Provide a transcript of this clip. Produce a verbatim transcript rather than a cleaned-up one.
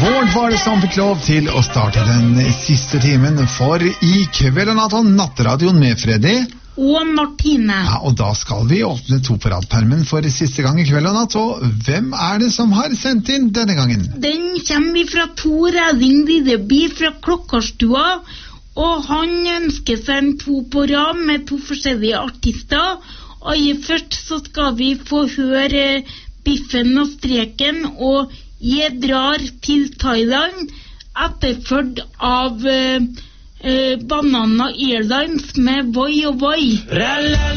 Bård var det som fikk lov til å starte den siste timen for i kveld og natt og nattradioen med Freddy og Martine. Ja, og da skal vi åpne to på radpermen for siste gang i kveld og natt. Og hvem er det som har sendt inn denne gangen? Den kommer fra Tor Eding Lideby fra Klokkarstua, og han ønsker seg en to på rad med to forskjellige artister. Og først så skal vi få høre Biffen og Streken og Jeg drar til Thailand, etterført av uh, uh, Banana Airlines med Voi og Voi.